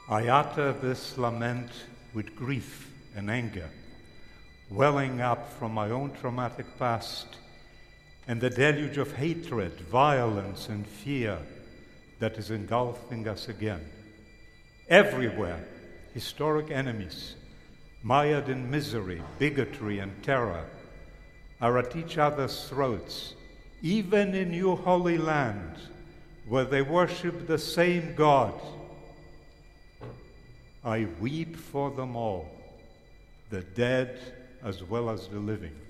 I utter this lament with grief and anger, welling up from my own traumatic past and the deluge of hatred, violence, and fear that is engulfing us again. Everywhere, historic enemies, mired in misery, bigotry, and terror, are at each other's throats, even in your holy land, where they worship the same God. I weep for them all, the dead as well as the living.